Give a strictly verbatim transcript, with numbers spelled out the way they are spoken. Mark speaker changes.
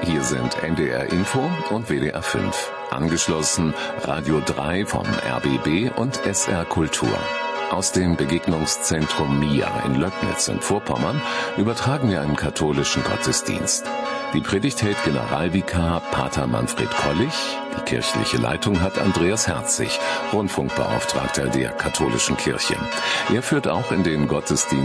Speaker 1: Hier sind N D R Info und W D R fünf. Angeschlossen Radio drei vom R B B und S R Kultur. Aus dem Begegnungszentrum Mia in Löcknitz in Vorpommern übertragen wir einen katholischen Gottesdienst. Die Predigt hält Generalvikar Pater Manfred Kollich. Die kirchliche Leitung hat Andreas Herzig, Rundfunkbeauftragter der katholischen Kirche. Er führt auch in den Gottesdienst